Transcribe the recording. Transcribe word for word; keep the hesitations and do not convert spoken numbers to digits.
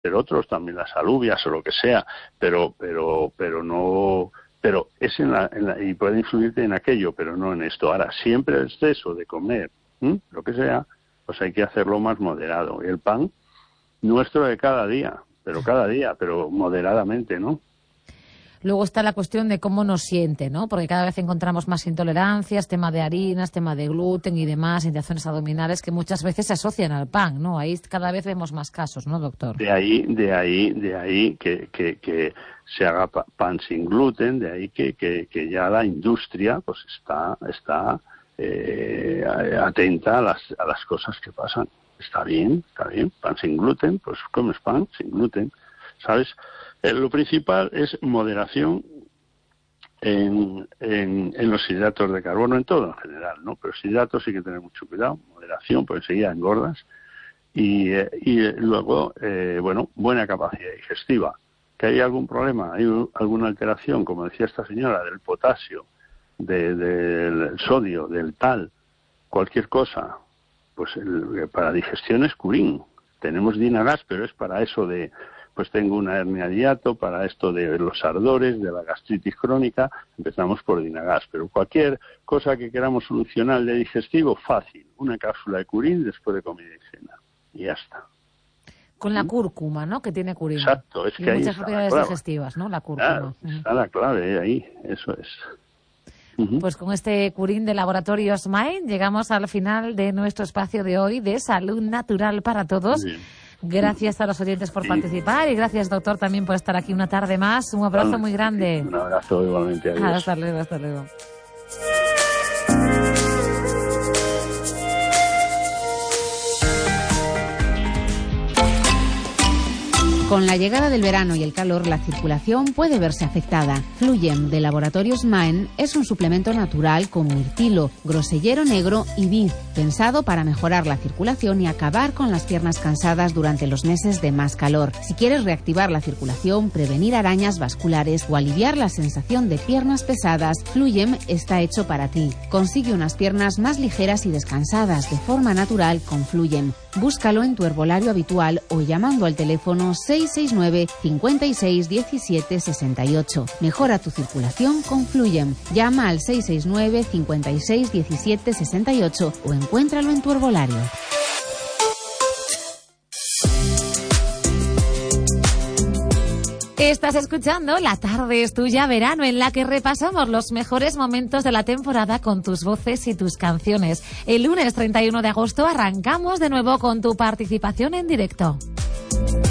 pero otros también las alubias o lo que sea, pero pero pero no, pero es en la, en la y puede influirte en aquello, pero no en esto. Ahora, siempre el exceso de comer, ¿m? lo que sea, pues hay que hacerlo más moderado. Y el pan nuestro de cada día, pero cada día, pero moderadamente, ¿no? Luego está la cuestión de cómo nos siente, ¿no? Porque cada vez encontramos más intolerancias, tema de harinas, tema de gluten y demás, indicaciones abdominales que muchas veces se asocian al pan, ¿no? Ahí cada vez vemos más casos, ¿no, doctor? De ahí, de ahí, de ahí que, que, que se haga pan sin gluten, de ahí que, que, que ya la industria pues está, está eh, atenta a las, a las cosas que pasan. Está bien, está bien, pan sin gluten, pues comes pan sin gluten, ¿sabes? Eh, lo principal es moderación en, en, en los hidratos de carbono, en todo en general, ¿no? Pero los hidratos sí que tener mucho cuidado, moderación, porque enseguida engordas. Y, eh, y eh, luego, eh, bueno, buena capacidad digestiva. ¿Que hay algún problema? ¿Hay alguna alteración, como decía esta señora, del potasio, de, del sodio, del tal, cualquier cosa? Pues el, para digestión es Curín. Tenemos Dinagas, pero es para eso de... pues tengo una hernia de hiato, para esto de los ardores, de la gastritis crónica, empezamos por Dinagas. Pero cualquier cosa que queramos solucionar de digestivo, fácil. Una cápsula de Curín después de comida y cena. Y ya está. Con la cúrcuma, ¿no? Que tiene Curín. Exacto. Es que y ahí muchas propiedades digestivas, ¿no? La cúrcuma. Ah, está la clave ahí, eso es. Uh-huh. Pues con este Curín de Laboratorios Maen llegamos al final de nuestro espacio de hoy de Salud Natural para Todos. Bien. Gracias a los oyentes por sí. participar y gracias, doctor, también por estar aquí una tarde más. Un abrazo muy grande. Un abrazo igualmente. Adiós. Hasta luego, hasta luego. Con la llegada del verano y el calor, la circulación puede verse afectada. Fluyen de Laboratorios Maen es un suplemento natural con mirtilo, grosellero negro y vid, pensado para mejorar la circulación y acabar con las piernas cansadas durante los meses de más calor. Si quieres reactivar la circulación, prevenir arañas vasculares o aliviar la sensación de piernas pesadas, Fluyem está hecho para ti. Consigue unas piernas más ligeras y descansadas de forma natural con Fluyem. Búscalo en tu herbolario habitual o llamando al teléfono seis seis nueve, cinco seis, diecisiete, sesenta y ocho. Mejora tu circulación con Fluyem. Llama al seis seis nueve, cinco seis, diecisiete, sesenta y ocho o encuéntralo en tu herbolario. Estás escuchando La Tarde es Tuya Verano, en la que repasamos los mejores momentos de la temporada con tus voces y tus canciones. El lunes treinta y uno de agosto arrancamos de nuevo con tu participación en directo.